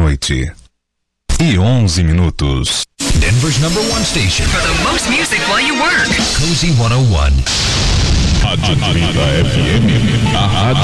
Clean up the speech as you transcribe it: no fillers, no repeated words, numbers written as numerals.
meia-noite e 11 minutos. Denver's #1 station for the most music while you work. Cozy 101. Rádio 30 FM, a rádio